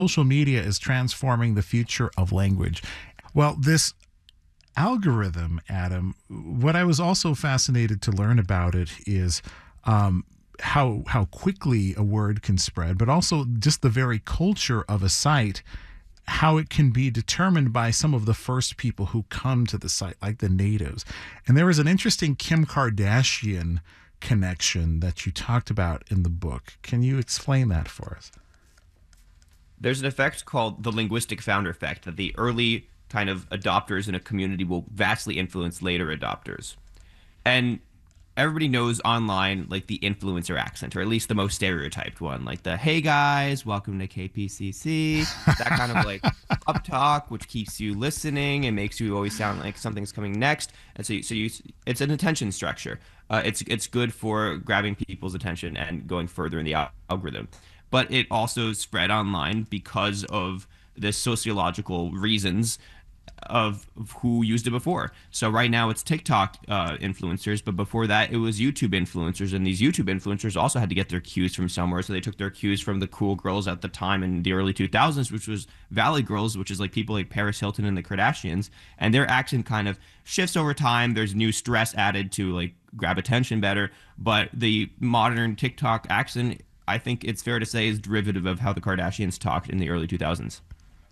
social media is transforming the future of language. Well, this algorithm, Adam, what I was also fascinated to learn about it is how quickly a word can spread, but also just the very culture of a site, how it can be determined by some of the first people who come to the site, like the natives. And there was an interesting Kim Kardashian connection that you talked about in the book. Can you explain that for us? There's an effect called the linguistic founder effect that the early kind of adopters in a community will vastly influence later adopters. And everybody knows online like the influencer accent, or at least the most stereotyped one, like the "Hey guys, welcome to KPCC," that kind of like up talk, which keeps you listening and makes you always sound like something's coming next. And it's an attention structure. It's good for grabbing people's attention and going further in the algorithm. But it also spread online because of the sociological reasons of who used it before. So right now it's TikTok influencers, but before that it was YouTube influencers, and these YouTube influencers also had to get their cues from somewhere. So they took their cues from the cool girls at the time in the early 2000s, which was Valley Girls, which is like people like Paris Hilton and the Kardashians, and their accent kind of shifts over time. There's new stress added to like grab attention better, but the modern TikTok accent, I think it's fair to say, is derivative of how the Kardashians talked in the early 2000s.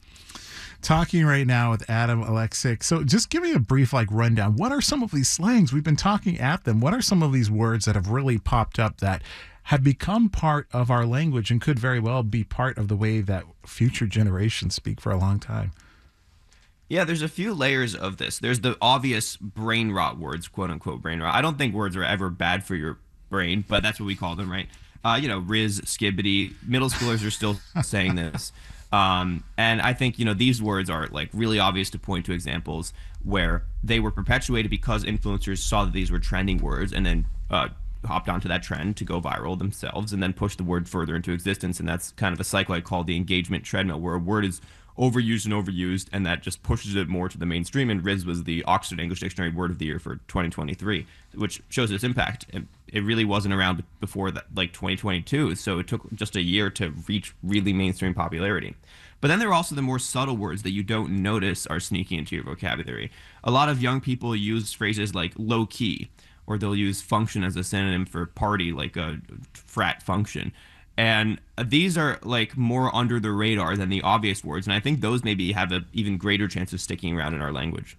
Talking right now with Adam Alexic. So just give me a brief rundown. What are some of these slangs? We've been talking at them. What are some of these words that have really popped up that have become part of our language and could very well be part of the way that future generations speak for a long time? Yeah, there's a few layers of this. There's the obvious brain rot words, quote unquote brain rot. I don't think words are ever bad for your brain, but that's what we call them, right? Riz, skibbity. Middle schoolers are still saying this. And I think, these words are like really obvious to point to examples where they were perpetuated because influencers saw that these were trending words and then hopped onto that trend to go viral themselves and then push the word further into existence. And that's kind of a cycle I call the engagement treadmill, where a word is overused and overused, and that just pushes it more to the mainstream. And Riz was the Oxford English Dictionary Word of the Year for 2023, which shows its impact. It really wasn't around before that, like 2022, so it took just a year to reach really mainstream popularity. But then there are also the more subtle words that you don't notice are sneaking into your vocabulary. A lot of young people use phrases like low key, or they'll use function as a synonym for party, like a frat function. And these are like more under the radar than the obvious words. And I think those maybe have an even greater chance of sticking around in our language.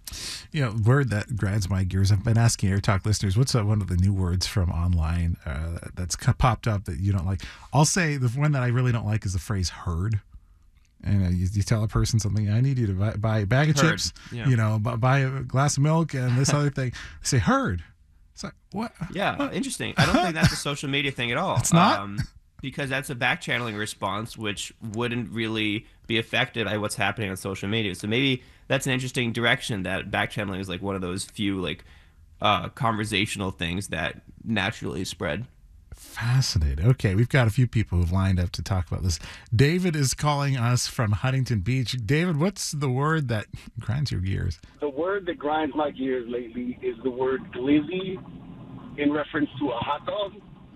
Word that grinds my gears. I've been asking Air Talk listeners, what's one of the new words from online that's popped up that you don't like? I'll say the one that I really don't like is the phrase "heard." And you tell a person something, "I need you to buy a bag of Heard. chips, Yeah. buy a glass of milk and this other thing." They say "heard." It's like, what? Yeah, What? interesting. I don't think that's a social media thing at all. It's not? Because that's a back channeling response, which wouldn't really be affected by what's happening on social media. So maybe that's an interesting direction, that back channeling is like one of those few conversational things that naturally spread. Fascinating. Okay, we've got a few people who've lined up to talk about this. David is calling us from Huntington Beach. David, what's the word that grinds your gears? The word that grinds my gears lately is the word glizzy in reference to a hot dog.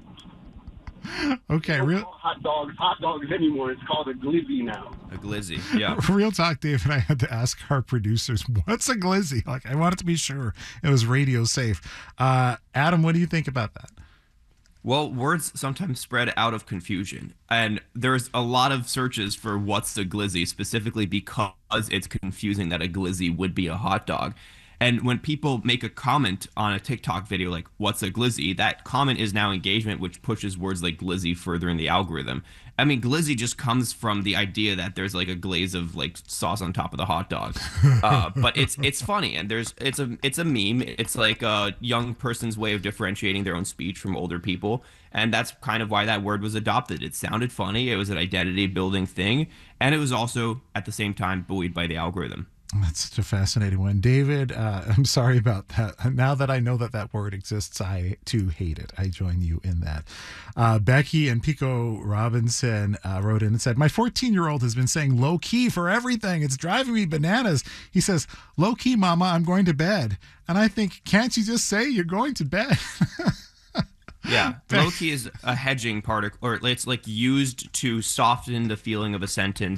Okay, They don't call hot dogs anymore. It's called a glizzy now. A glizzy, yeah. real talk, David. I had to ask our producers, what's a glizzy? I wanted to be sure it was radio safe. Adam, what do you think about that? Well, words sometimes spread out of confusion, and there's a lot of searches for what's a glizzy, specifically because it's confusing that a glizzy would be a hot dog. And when people make a comment on a TikTok video like, "What's a glizzy?" that comment is now engagement, which pushes words like glizzy further in the algorithm. I mean, glizzy just comes from the idea that there's like a glaze of like sauce on top of the hot dog. But it's funny, and it's a meme. It's like a young person's way of differentiating their own speech from older people, and that's kind of why that word was adopted. It sounded funny. It was an identity building thing, and it was also at the same time buoyed by the algorithm. That's such a fascinating one. David, I'm sorry about that. Now that I know that word exists, I too hate it. I join you in that. Becky and Pico Robinson wrote in and said, "My 14-year-old has been saying low key for everything. It's driving me bananas." He says, "Low key, mama, I'm going to bed." And I think, can't you just say you're going to bed? Yeah, low key is a hedging particle, or it's like used to soften the feeling of a sentence